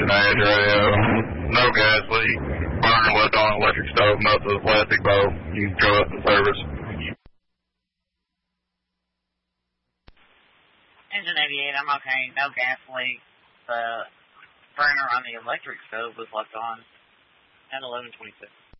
engine edge radio. No gas leak. Burner left on electric stove, melted the plastic bowl. You can show up in service. Engine 88, I'm okay. No gas leak. The burner on the electric stove was left on at 11:26.